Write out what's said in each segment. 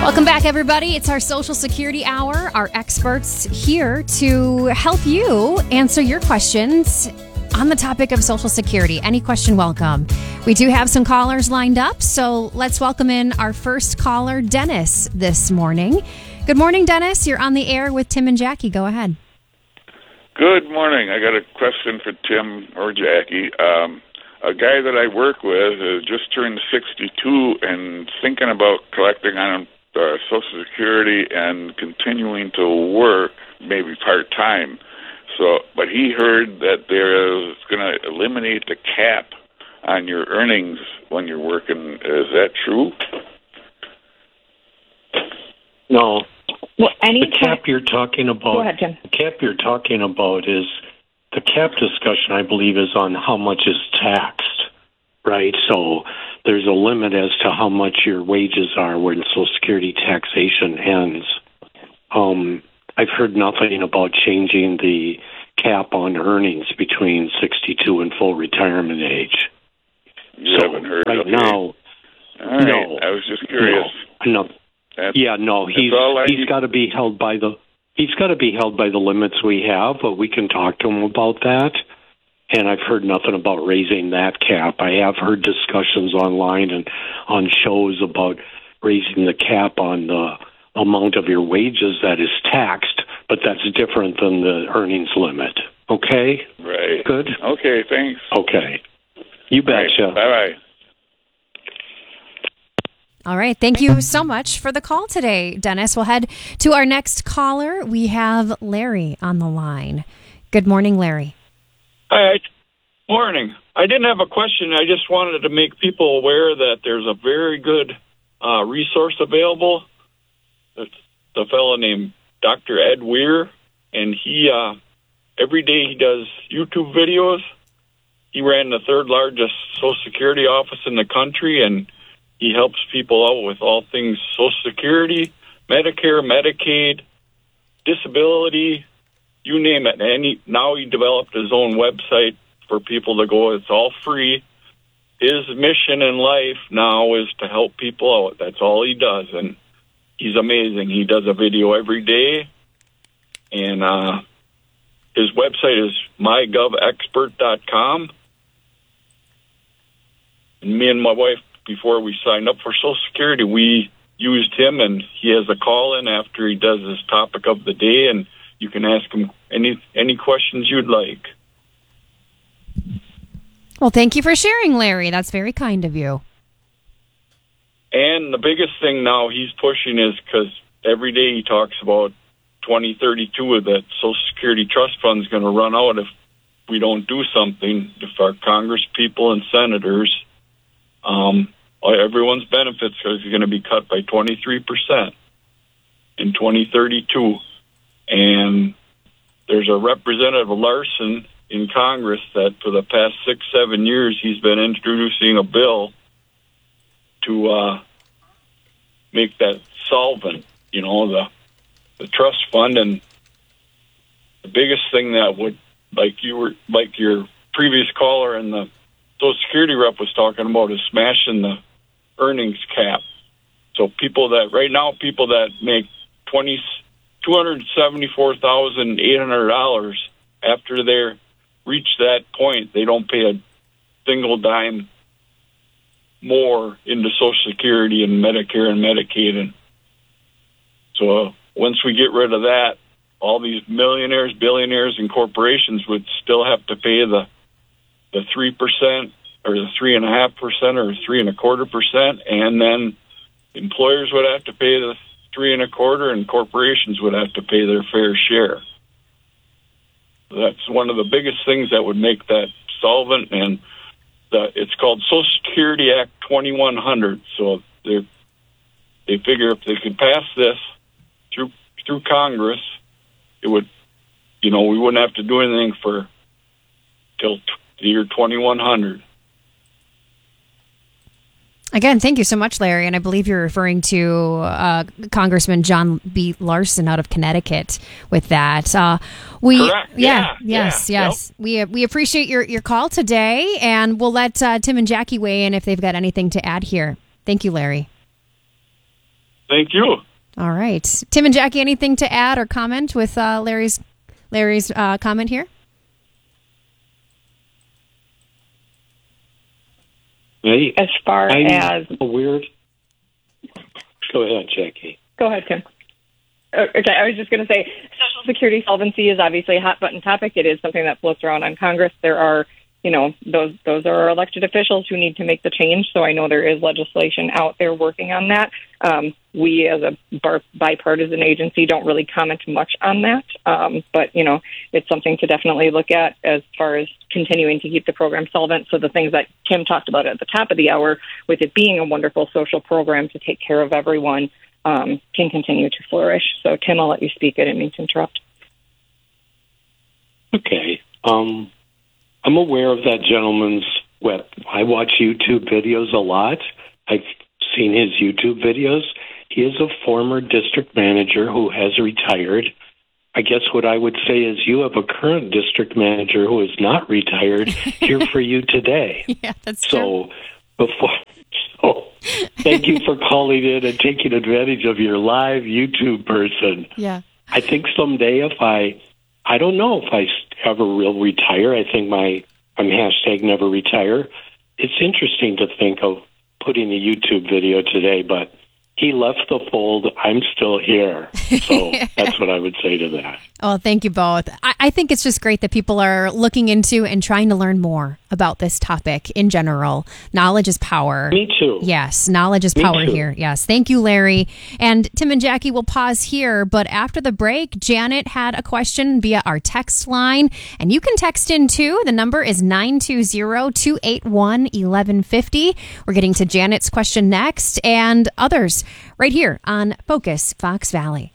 Welcome back, everybody. It's our Social Security Hour. Our experts here to help you answer your questions on the topic of Social Security. Any question, welcome. We do have some callers lined up, so let's welcome in our first caller, Dennis, this morning. Good morning, Dennis. You're on the air with Tim and Jackie. Go ahead. Good morning. I got a question for Tim or Jackie. A guy that I work with has just turned 62 and thinking about collecting on Social Security and continuing to work, maybe part-time. But he heard that there is going to eliminate the cap on your earnings when you're working. Is that true? No. Well, the cap you're talking about. Go ahead, Jim. The cap you're talking about is the cap discussion. I believe is on how much is taxed, right? So there's a limit as to how much your wages are when Social Security taxation ends. I've heard nothing about changing the cap on earnings between 62 and full retirement age. You haven't heard right okay. now. All right. No, I was just curious. No. He's got to be held by the limits we have, but we can talk to him about that. And I've heard nothing about raising that cap. I have heard discussions online and on shows about raising the cap on the amount of your wages that is taxed, but that's different than the earnings limit. Okay? Right. Good? Okay, thanks. Okay. You betcha. Right. Bye-bye. All right. Thank you so much for the call today, Dennis. We'll head to our next caller. We have Larry on the line. Good morning, Larry. Hi. Morning. I didn't have a question. I just wanted to make people aware that there's a very good resource available. It's a fellow named Dr. Ed Weir, and he every day he does YouTube videos. He ran the third largest Social Security office in the country, and he helps people out with all things Social Security, Medicare, Medicaid, disability, you name it. And now he developed his own website for people to go. It's all free. His mission in life now is to help people out. That's all he does, and he's amazing. He does a video every day, and his website is mygovexpert.com. And me and my wife, before we signed up for Social Security, we used him, and he has a call-in after he does his topic of the day, and you can ask him any questions you'd like. Well, thank you for sharing, Larry. That's very kind of you. And the biggest thing now he's pushing is because every day he talks about 2032 that Social Security Trust Fund is going to run out if we don't do something, if our Congress people and senators, everyone's benefits are going to be cut by 23% in 2032. And there's a Representative Larson in Congress that for the past 6-7 years he's been introducing a bill to make that solvent, the trust fund. And the biggest thing that would, like your previous caller and the Social Security rep was talking about, is smashing the earnings cap. So people that make $274,800 after they reach that point, they don't pay a single dime more into Social Security and Medicare and Medicaid. And so once we get rid of that, all these millionaires, billionaires, and corporations would still have to pay the 3% or the 3.5% or 3.25%, and then employers would have to pay the 3.25%, and corporations would have to pay their fair share. That's one of the biggest things that would make that solvent, and it's called Social Security Act 2100. So they figure if they could pass this through Congress, it would, we wouldn't have to do anything till the year 2100. Again, thank you so much, Larry. And I believe you're referring to Congressman John B. Larson out of Connecticut with that. Correct. Yes. Yep. We appreciate your call today, and we'll let Tim and Jackie weigh in if they've got anything to add here. Thank you, Larry. Thank you. All right. Tim and Jackie, anything to add or comment with Larry's comment here? As far as... weird... Go ahead, Jackie. Go ahead, Tim. Okay, I was just going to say, Social Security solvency is obviously a hot-button topic. It is something that floats around on Congress. There are, those are our elected officials who need to make the change, so I know there is legislation out there working on that. We, as a bipartisan agency, don't really comment much on that, but, it's something to definitely look at as far as continuing to keep the program solvent. So the things that Tim talked about at the top of the hour, with it being a wonderful social program to take care of everyone, can continue to flourish. So, Tim, I'll let you speak. I didn't mean to interrupt. Okay. I'm aware of that gentleman's web. I watch YouTube videos a lot. I've seen his YouTube videos. He is a former district manager who has retired. I guess what I would say is you have a current district manager who is not retired here for you today. Yeah, that's true. So thank you for calling in and taking advantage of your live YouTube person. Yeah. I think someday if I don't know if I ever will retire. I think I'm #never retire. It's interesting to think of putting a YouTube video today, but he left the fold. I'm still here. So that's what I would say to that. Oh, thank you both. I think it's just great that people are looking into and trying to learn more about this topic in general. Knowledge is power. Me too. Yes, knowledge is power here. Yes. Thank you, Larry. And Tim and Jackie will pause here, but after the break, Janet had a question via our text line, and you can text in too. The number is 920-281-1150. We're getting to Janet's question next and others right here on Focus Fox Valley.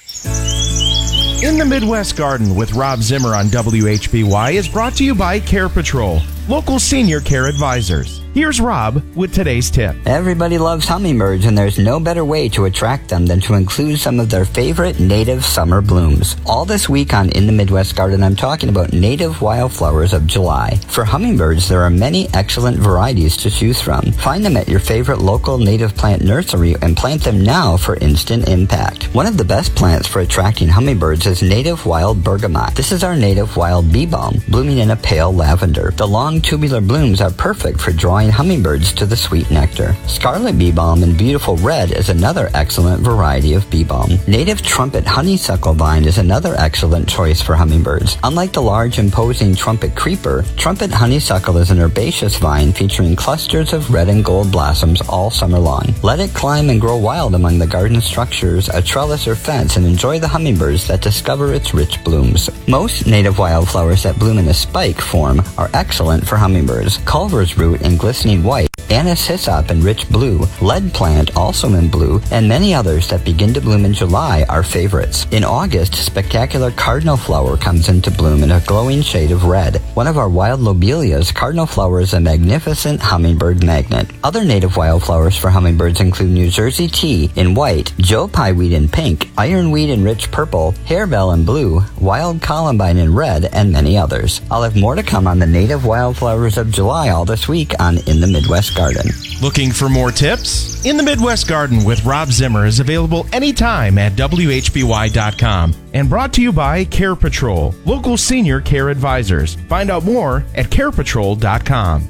In the Midwest Garden with Rob Zimmer on WHBY is brought to you by Care Patrol, local senior care advisors. Here's Rob with today's tip. Everybody loves hummingbirds, and there's no better way to attract them than to include some of their favorite native summer blooms. All this week on In the Midwest Garden, I'm talking about native wildflowers of July. For hummingbirds, there are many excellent varieties to choose from. Find them at your favorite local native plant nursery and plant them now for instant impact. One of the best plants for attracting hummingbirds is native wild bergamot. This is our native wild bee balm, blooming in a pale lavender. The long tubular blooms are perfect for drawing hummingbirds to the sweet nectar. Scarlet bee balm in beautiful red is another excellent variety of bee balm. Native trumpet honeysuckle vine is another excellent choice for hummingbirds. Unlike the large imposing trumpet creeper, trumpet honeysuckle is an herbaceous vine featuring clusters of red and gold blossoms all summer long. Let it climb and grow wild among the garden structures, a trellis or fence, and enjoy the hummingbirds that discover its rich blooms. Most native wildflowers that bloom in a spike form are excellent for hummingbirds. Culver's root in glistening white, anise hyssop in rich blue, lead plant also in blue, and many others that begin to bloom in July are favorites. In August, spectacular cardinal flower comes into bloom in a glowing shade of red. One of our wild lobelias, cardinal flower is a magnificent hummingbird magnet. Other native wildflowers for hummingbirds include New Jersey tea in white, Joe Pye weed in pink, ironweed in rich purple, harebell in blue, wild columbine in red, and many others. I'll have more to come on the native wildflowers of July all this week on In the Midwest Garden. Looking for more tips? In the Midwest Garden with Rob Zimmer is available anytime at WHBY.com and brought to you by Care Patrol, local senior care advisors. Find out more at carepatrol.com.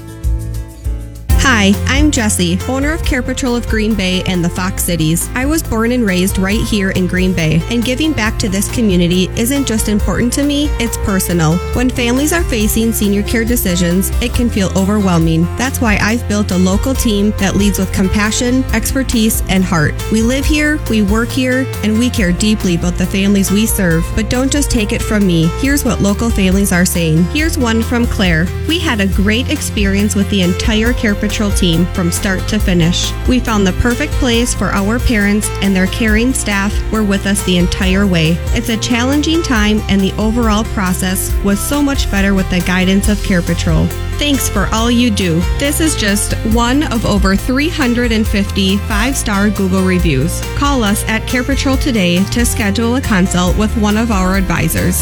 Hi, I'm Jessie, owner of Care Patrol of Green Bay and the Fox Cities. I was born and raised right here in Green Bay, and giving back to this community isn't just important to me, it's personal. When families are facing senior care decisions, it can feel overwhelming. That's why I've built a local team that leads with compassion, expertise, and heart. We live here, we work here, and we care deeply about the families we serve. But don't just take it from me. Here's what local families are saying. Here's one from Claire. We had a great experience with the entire Care Patrol team from start to finish. We found the perfect place for our parents, and their caring staff were with us the entire way. It's a challenging time, and the overall process was so much better with the guidance of Care Patrol. Thanks for all you do. This is just one of over 350 five-star Google reviews. Call us at Care Patrol today to schedule a consult with one of our advisors.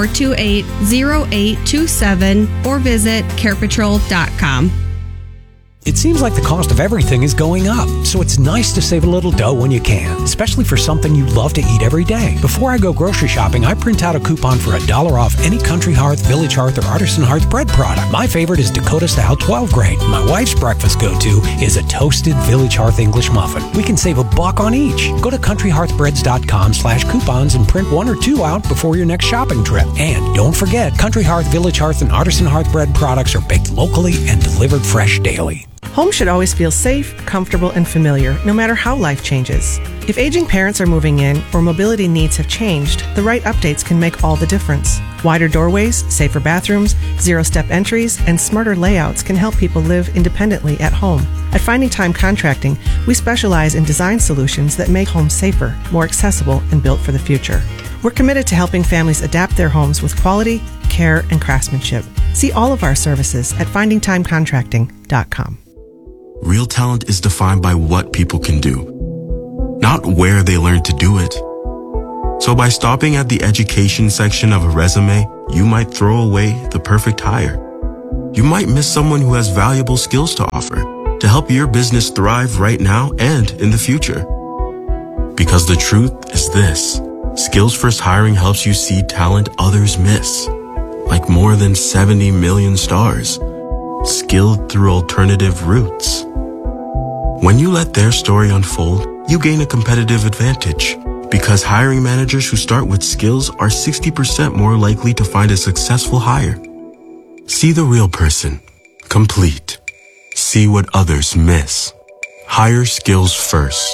920-428-0827 or visit carepatrol.com. It seems like the cost of everything is going up, so it's nice to save a little dough when you can, especially for something you love to eat every day. Before I go grocery shopping, I print out a coupon for $1 off any Country Hearth, Village Hearth, or Artisan Hearth bread product. My favorite is Dakota Style 12 grain. My wife's breakfast go-to is a toasted Village Hearth English muffin. We can save $1 on each. Go to countryhearthbreads.com/coupons and print 1 or 2 out before your next shopping trip. And don't forget, Country Hearth, Village Hearth, and Artisan Hearth bread products are baked locally and delivered fresh daily. Home should always feel safe, comfortable, and familiar, no matter how life changes. If aging parents are moving in or mobility needs have changed, the right updates can make all the difference. Wider doorways, safer bathrooms, zero-step entries, and smarter layouts can help people live independently at home. At Finding Time Contracting, we specialize in design solutions that make homes safer, more accessible, and built for the future. We're committed to helping families adapt their homes with quality, care, and craftsmanship. See all of our services at findingtimecontracting.com. Real talent is defined by what people can do, not where they learn to do it. So by stopping at the education section of a resume, you might throw away the perfect hire. You might miss someone who has valuable skills to offer to help your business thrive right now and in the future. Because the truth is this: Skills First Hiring helps you see talent others miss, like more than 70 million stars, skilled through alternative routes. When you let their story unfold, you gain a competitive advantage, because hiring managers who start with skills are 60% more likely to find a successful hire. See the real person, complete. See what others miss. Hire skills first.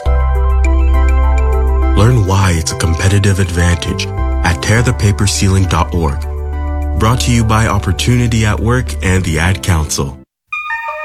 Learn why it's a competitive advantage at tearthepaperceiling.org. Brought to you by Opportunity at Work and the Ad Council.